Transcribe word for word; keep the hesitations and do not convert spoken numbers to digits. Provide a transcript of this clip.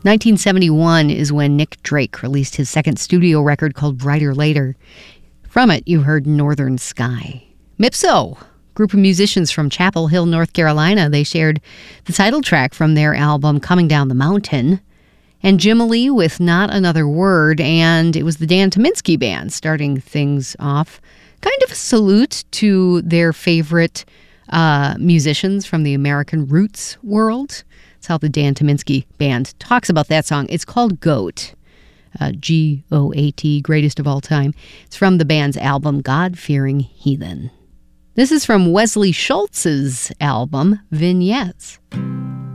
nineteen seventy-one is when Nick Drake released his second studio record called Brighter Later. From it, you heard Northern Sky. Mipso, group of musicians from Chapel Hill, North Carolina, they shared the title track from their album Coming Down the Mountain. And Jimmy with Not Another Word, and it was the Dan Tyminski Band starting things off. Kind of a salute to their favorite uh, musicians from the American roots world. That's how the Dan Tyminski Band talks about that song. It's called Goat, uh, G O A T, greatest of all time. It's from the band's album God-Fearing Heathen. This is from Wesley Schultz's album Vignettes.